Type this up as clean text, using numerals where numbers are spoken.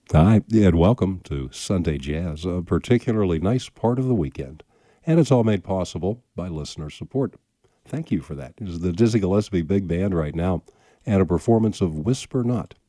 Hi, and welcome to Sunday Jazz, a particularly nice part of the weekend. And it's all made possible by listener support. Thank you for that. This is the Dizzy Gillespie Big Band right now, and a performance of Whisper Not.